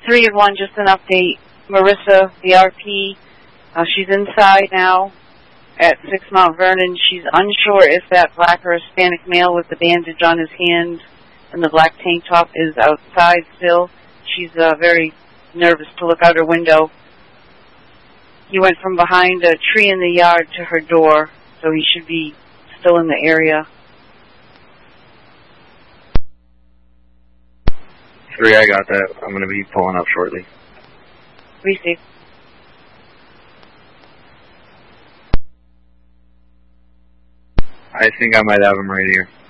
3 of 1, just an update. Marissa, the RP, she's inside now at 6 Mount Vernon. She's unsure if that black or Hispanic male with the bandage on his hand and the black tank top is outside still. She's very nervous to look out her window. He went from behind a tree in the yard to her door, so he should be still in the area. 3, I got that. I'm going to be pulling up shortly. Receive. I think I might have him right here.